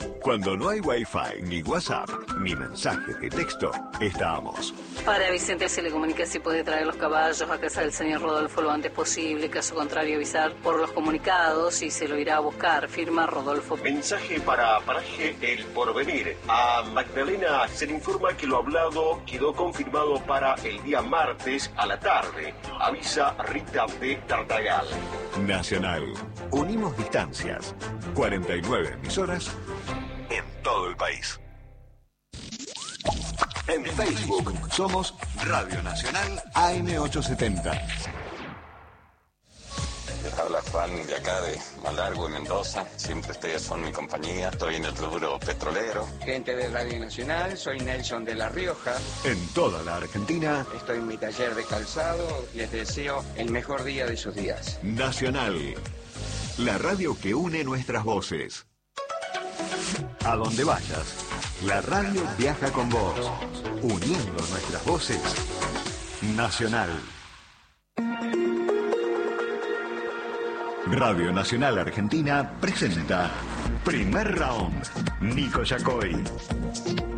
Cuando no hay Wi-Fi, ni WhatsApp, ni mensajes de texto, estamos. Para Vicente se le comunica si puede traer los caballos a casa del señor Rodolfo lo antes posible. Caso contrario, avisar por los comunicados y se lo irá a buscar. Firma Rodolfo. Mensaje para Paraje El Porvenir. A Magdalena se le informa que lo hablado quedó confirmado para el día martes a la tarde. Avisa Rita de Tartagal. Nacional. Unimos distancias. 49 emisoras en todo el país. En Facebook somos Radio Nacional AM870. Habla Juan de acá de Malargüe, Mendoza. Siempre ustedes son mi compañía. Estoy en el rubro petrolero. Gente de Radio Nacional, soy Nelson de La Rioja. En toda la Argentina. Estoy en mi taller de calzado. Les deseo el mejor día de sus días. Nacional. La radio que une nuestras voces. A donde vayas, la radio viaja con vos, uniendo nuestras voces. Nacional. Radio Nacional Argentina presenta Primer Round. Nico Yacoy.